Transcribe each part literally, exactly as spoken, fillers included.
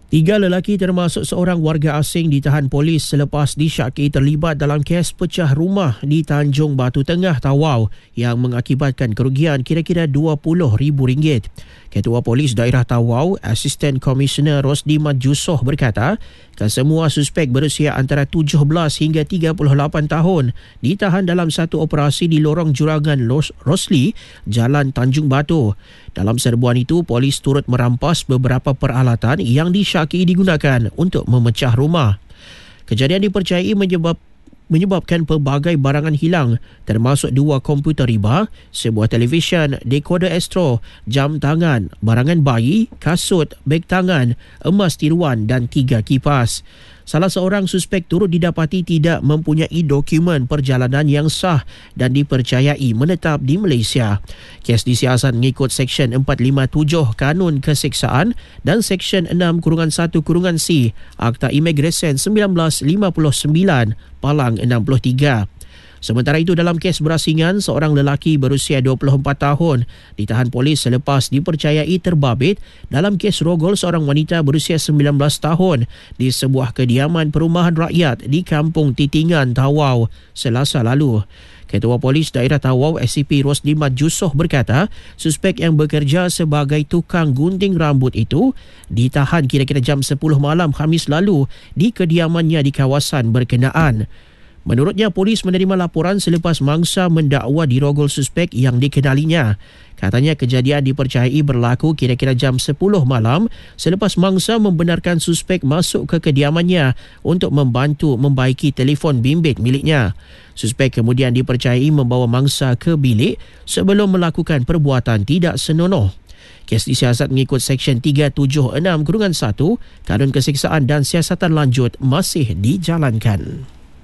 Tiga lelaki termasuk seorang warga asing ditahan polis selepas disyaki terlibat dalam kes pecah rumah di Tanjung Batu Tengah, Tawau yang mengakibatkan kerugian kira-kira dua puluh ribu ringgit. Ketua Polis Daerah Tawau, Asisten Komisioner Rosdi Mat Jusoh berkata, kesemua suspek berusia antara tujuh belas hingga tiga puluh lapan tahun ditahan dalam satu operasi di lorong jurangan Los Rosli, Jalan Tanjung Batu. Dalam serbuan itu, polis turut merampas beberapa peralatan yang disyaki digunakan untuk memecah rumah. Kejadian dipercayai menyebab menyebabkan pelbagai barangan hilang termasuk dua komputer riba, sebuah televisyen, dekoder Astro, jam tangan, barangan bayi, kasut, beg tangan, emas tiruan dan tiga kipas. Salah seorang suspek turut didapati tidak mempunyai dokumen perjalanan yang sah dan dipercayai menetap di Malaysia. Kes disiasat mengikut Seksyen empat lima tujuh Kanun Keseksaan dan Seksyen enam satu C Akta Imigresen seribu sembilan ratus lima puluh sembilan Palang enam puluh tiga. Sementara itu, dalam kes berasingan, seorang lelaki berusia dua puluh empat tahun ditahan polis selepas dipercayai terbabit dalam kes rogol seorang wanita berusia sembilan belas tahun di sebuah kediaman perumahan rakyat di Kampung Titingan, Tawau, Selasa lalu. Ketua Polis Daerah Tawau S C P Rosdi Mat Jusoh berkata, suspek yang bekerja sebagai tukang gunting rambut itu ditahan kira-kira jam sepuluh malam Khamis lalu di kediamannya di kawasan berkenaan. Menurutnya, polis menerima laporan selepas mangsa mendakwa dirogol suspek yang dikenalinya. Katanya kejadian dipercayai berlaku kira-kira jam sepuluh malam selepas mangsa membenarkan suspek masuk ke kediamannya untuk membantu membaiki telefon bimbit miliknya. Suspek kemudian dipercayai membawa mangsa ke bilik sebelum melakukan perbuatan tidak senonoh. Kes disiasat mengikut Seksyen tiga tujuh enam satu Kanun Keseksaan dan Siasatan Lanjut masih dijalankan.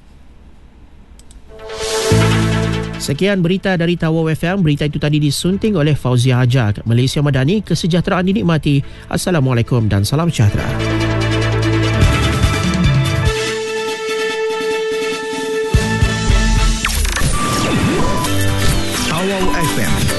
Sekian berita dari Tawau F M. Berita itu tadi disunting oleh Fauzia Hajar. Malaysia Madani, kesejahteraan dinikmati. Assalamualaikum dan salam sejahtera.